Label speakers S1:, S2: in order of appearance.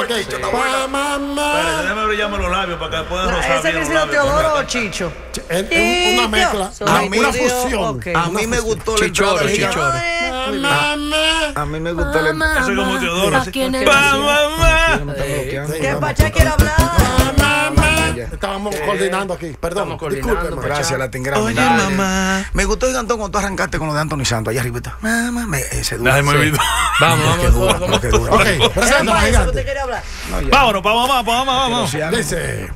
S1: Espérate, déjame brillarme los labios para que puedan rozar
S2: ¿Ese
S1: bien los
S2: Cristina
S1: labios.
S2: Teodoro o Chicho?
S3: Una mezcla, una fusión.
S4: A mí me gustó la entrada del gigante. A mí me gustó la entrada.
S1: Eso es como Teodoro. así.
S2: ¿Qué Pacha quiere hablar?
S3: Estábamos coordinando aquí. Perdón, disculpe.
S4: Gracias, Latin Grammy.
S1: Oye, mamá.
S4: Me gustó el cantón cuando tú arrancaste con lo de Anthony Santos. Allá arriba está. Mamá, ese duro.
S1: Ay, me olvidó.
S4: Vamos.
S3: Ok, presenta,
S2: ¿Qué
S3: gigante.
S2: usted quiere hablar?
S1: Vámonos, vamos.
S3: Dice.